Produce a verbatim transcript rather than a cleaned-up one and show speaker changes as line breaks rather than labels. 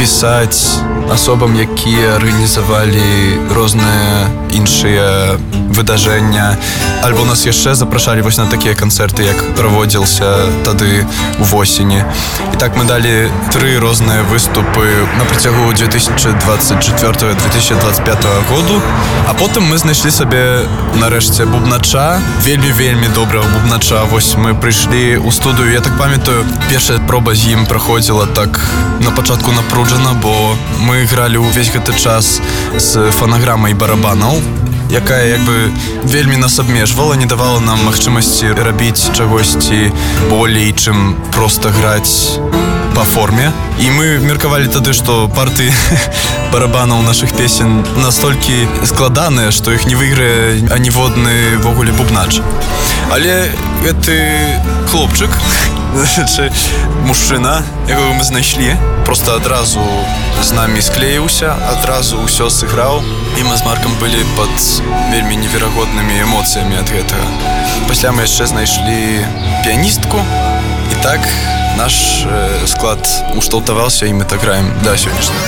пісаць асобам, якія арганізавалі розныя іншыя выдажэння. Альбо нас яшчэ запрашалі вось на такія канцэрты, як праводзіўся тады увосені. І так мы далі тры розныя выступы на працягу две тысячи двадцать четвёртого - две тысячи двадцать пятого году. А потым мы знайшлі сабе нарэшце бубнача, вельмі-вельмі добрага бубнача. Вось мы прыйшлі ў студыю, я так памятаю, першая проба з ім праходзіла так на пачатку напружана, бо мы гралі ўвесь гэты час з фанаграмай барабанаў, якая як бы вельмі нас абмежвала, не давала нам магчымасці рабіць чагосьці болей, чым проста граць па форме. І мы меркавалі тады, што парты барабанаў нашых песен настолькі складаныя, што іх не выйграе аніводны вогуле бубнач. Але гэты хлопчык, чи мужчына, якога мы знайшлі, просто адразу з намі склеіўся, адразу ўсё сыграў, і мы з Маркам былі пад вельмі неверагоднымі эмоцыямі ад гэтага. Пасля мы яшчэ знайшлі піяністку, і так наш э, склад ушталтаваўся, і мы так граем да сённяшняга.